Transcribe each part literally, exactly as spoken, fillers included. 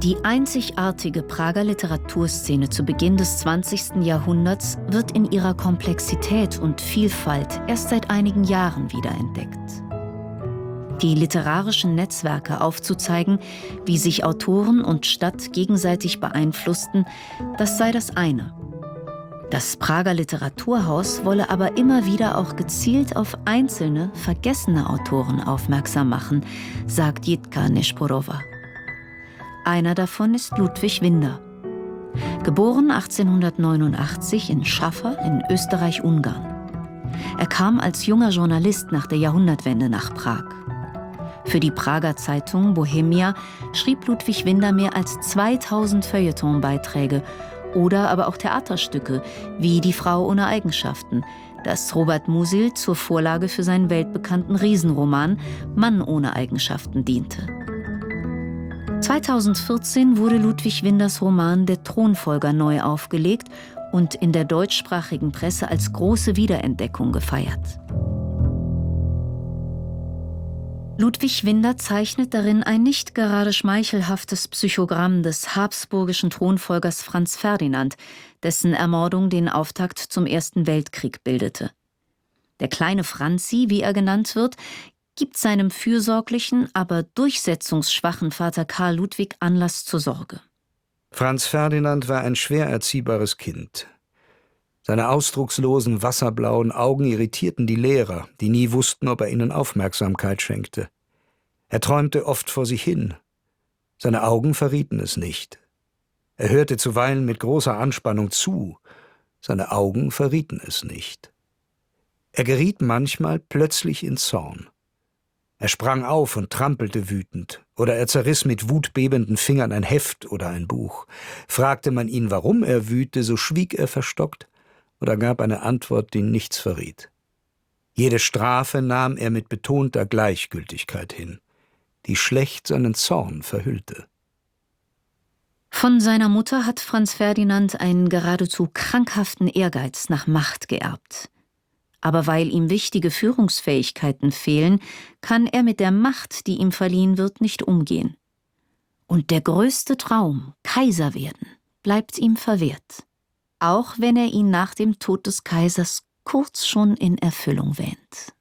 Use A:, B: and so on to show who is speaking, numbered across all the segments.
A: Die einzigartige Prager Literaturszene zu Beginn des zwanzigsten Jahrhunderts wird in ihrer Komplexität und Vielfalt erst seit einigen Jahren wiederentdeckt. Die literarischen Netzwerke aufzuzeigen, wie sich Autoren und Stadt gegenseitig beeinflussten, das sei das eine. Das Prager Literaturhaus wolle aber immer wieder auch gezielt auf einzelne, vergessene Autoren aufmerksam machen, sagt Jitka Nešporova. Einer davon ist Ludwig Winder. Geboren achtzehnhundertneunundachtzig in Schaffer in Österreich-Ungarn. Er kam als junger Journalist nach der Jahrhundertwende nach Prag. Für die Prager Zeitung Bohemia schrieb Ludwig Winder mehr als zweitausend Feuilletonbeiträge oder aber auch Theaterstücke wie Die Frau ohne Eigenschaften, das Robert Musil zur Vorlage für seinen weltbekannten Riesenroman Mann ohne Eigenschaften diente. zweitausendvierzehn wurde Ludwig Winders Roman Der Thronfolger neu aufgelegt und in der deutschsprachigen Presse als große Wiederentdeckung gefeiert. Ludwig Winder zeichnet darin ein nicht gerade schmeichelhaftes Psychogramm des habsburgischen Thronfolgers Franz Ferdinand, dessen Ermordung den Auftakt zum Ersten Weltkrieg bildete. Der kleine Franzi, wie er genannt wird, gibt seinem fürsorglichen, aber durchsetzungsschwachen Vater Karl Ludwig Anlass zur Sorge.
B: Franz Ferdinand war ein schwer erziehbares Kind. Seine ausdruckslosen, wasserblauen Augen irritierten die Lehrer, die nie wussten, ob er ihnen Aufmerksamkeit schenkte. Er träumte oft vor sich hin. Seine Augen verrieten es nicht. Er hörte zuweilen mit großer Anspannung zu. Seine Augen verrieten es nicht. Er geriet manchmal plötzlich in Zorn. Er sprang auf und trampelte wütend, oder er zerriss mit wutbebenden Fingern ein Heft oder ein Buch. Fragte man ihn, warum er wüte, so schwieg er verstockt oder gab eine Antwort, die nichts verriet. Jede Strafe nahm er mit betonter Gleichgültigkeit hin, die schlecht seinen Zorn verhüllte.
A: Von seiner Mutter hat Franz Ferdinand einen geradezu krankhaften Ehrgeiz nach Macht geerbt. Aber weil ihm wichtige Führungsfähigkeiten fehlen, kann er mit der Macht, die ihm verliehen wird, nicht umgehen. Und der größte Traum, Kaiser werden, bleibt ihm verwehrt. Auch wenn er ihn nach dem Tod des Kaisers kurz schon in Erfüllung wähnt.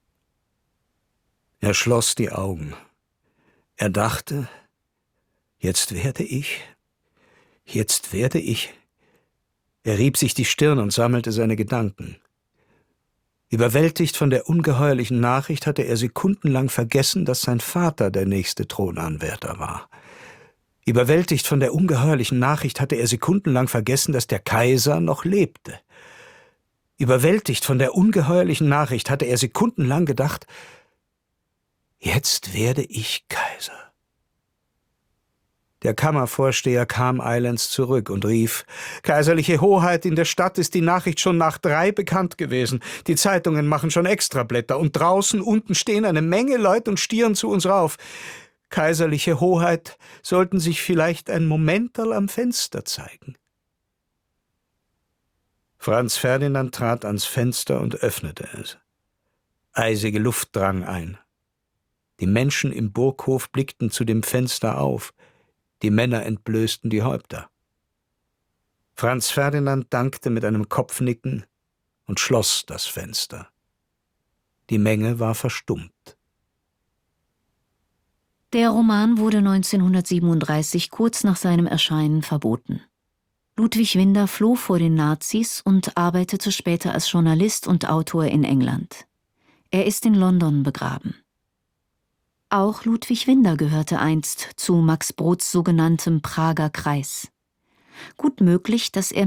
B: Er schloss die Augen. Er dachte, jetzt werde ich, jetzt werde ich. Er rieb sich die Stirn und sammelte seine Gedanken. Überwältigt von der ungeheuerlichen Nachricht hatte er sekundenlang vergessen, dass sein Vater der nächste Thronanwärter war. Überwältigt von der ungeheuerlichen Nachricht hatte er sekundenlang vergessen, dass der Kaiser noch lebte. Überwältigt von der ungeheuerlichen Nachricht hatte er sekundenlang gedacht, jetzt werde ich Kaiser. Der Kammervorsteher kam eilends zurück und rief, »Kaiserliche Hoheit, in der Stadt ist die Nachricht schon nach drei bekannt gewesen. Die Zeitungen machen schon Extrablätter und draußen unten stehen eine Menge Leute und stieren zu uns rauf. Kaiserliche Hoheit, sollten sich vielleicht ein Momenterl am Fenster zeigen.« Franz Ferdinand trat ans Fenster und öffnete es. Eisige Luft drang ein. Die Menschen im Burghof blickten zu dem Fenster auf. Die Männer entblößten die Häupter. Franz Ferdinand dankte mit einem Kopfnicken und schloss das Fenster. Die Menge war verstummt.
A: Der Roman wurde neunzehnhundertsiebenunddreißig kurz nach seinem Erscheinen verboten. Ludwig Winder floh vor den Nazis und arbeitete später als Journalist und Autor in England. Er ist in London begraben. Auch Ludwig Winder gehörte einst zu Max Brods sogenanntem Prager Kreis. Gut möglich, dass er